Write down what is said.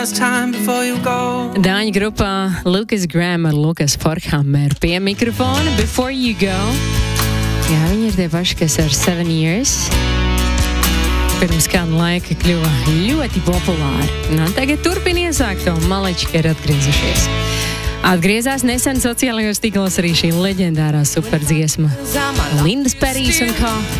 Dāņu grupā Lucas Graham ar Lukas Forkhammer pie mikrofona Before You Go. Jā, viņi ir tie paši, kas ar 7 Years pirms kāda laika kļuva ļoti populāri. Tagad turpina iesākt, un Malička ir atgriezušies. Atgriezās nesen sociālajos tīklos arī šī leģendārā superdziesma Lindas Perijas un kā.